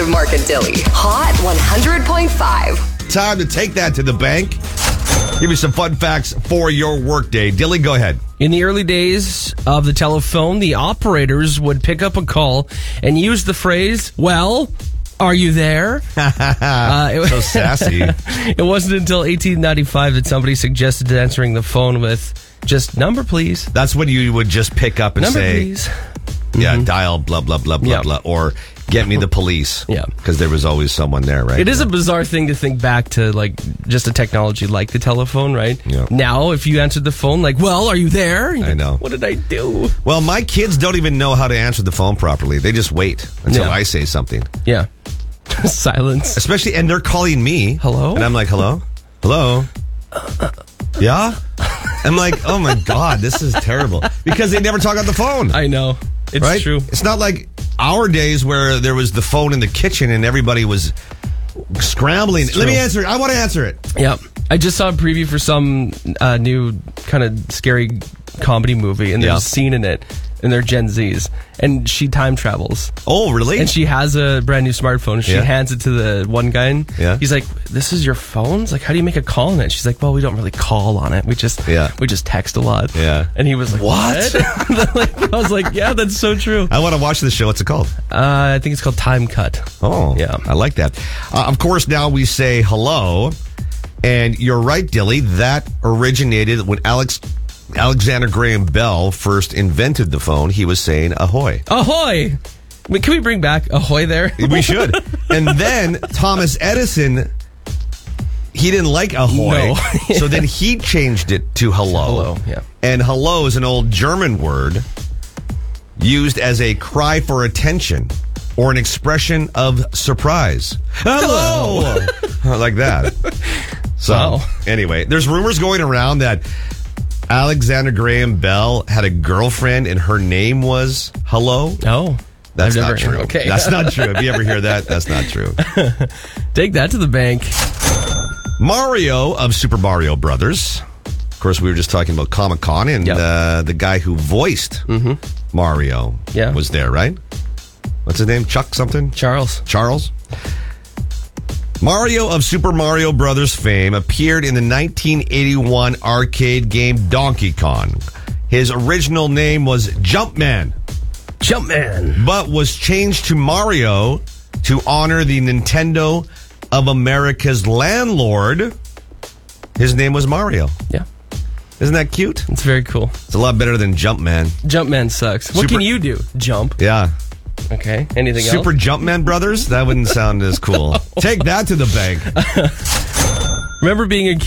Mark and Dilly. Hot 100.5. Time to take that to the bank. Give you some fun facts for your workday. Dilly, go ahead. In the early days of the telephone, the operators would pick up a call and use the phrase, "Well, are you there?" So sassy. It wasn't until 1895 that somebody suggested answering the phone with just "Number, please." That's when you would just pick up and Number, say, please. yeah, dial blah, blah, blah, blah, Yeah. blah, or get me the police. Yeah. Because there was always someone there, right? It is a bizarre thing to think back to, like, just a technology like the telephone, right? Yeah. Now, if you answered the phone, like, "Well, are you there?" I know. What did I do? Well, my kids don't even know how to answer the phone properly. They just wait until Yeah. I say something. Yeah. Silence. Especially, and they're calling me. Hello? And I'm like, hello? Hello? Yeah? I'm like, oh my God, this is terrible. Because they never talk on the phone. I know. It's right? true. It's not like our days where there was the phone in the kitchen and everybody was scrambling. It's Let me true. answer it. I want to answer it. Yeah. I just saw a preview for some new kind of scary comedy movie, and there's Yeah. a scene in it, and they're Gen Zs, and she time travels. Oh, really? And she has a brand new smartphone. She Yeah. hands it to the one guy. And Yeah. He's like, "This is your phone? It's like, how do you make a call on it?" She's like, "Well, we don't really call on it. We just text a lot." Yeah. And he was like, What? Like, I was like, "Yeah, that's so true." I want to watch the show. What's it called? I think it's called Time Cut. Oh, Yeah. I like that. Of course, now we say hello. And you're right, Dilly. That originated when Alexander Graham Bell first invented the phone. He was saying ahoy. Ahoy! I mean, can we bring back ahoy there? We should. And then Thomas Edison, he didn't like ahoy. No. So then he changed it to hello. Hello, yeah. And hello is an old German word used as a cry for attention or an expression of surprise. Hello! Like that. So, Wow. Anyway, there's rumors going around that Alexander Graham Bell had a girlfriend and her name was Hello. Oh. That's I've not never- true. okay. That's not true. If you ever hear that, that's not true. Take that to the bank. Mario of Super Mario Brothers. Of course, we were just talking about Comic-Con, and Yep. the guy who voiced Mario Yeah. was there, right? What's his name? Chuck something? Charles. Charles? Mario of Super Mario Brothers fame appeared in the 1981 arcade game Donkey Kong. His original name was Jumpman, Jumpman. but was changed to Mario to honor the Nintendo of America's landlord. His name was Mario. Yeah. Isn't that cute? It's very cool. It's a lot better than Jumpman. Jumpman sucks. What Super- can you do? Jump. Yeah. Okay. Anything Super else? Jumpman Brothers? That wouldn't sound as cool. Take that to the bank. Remember being a kid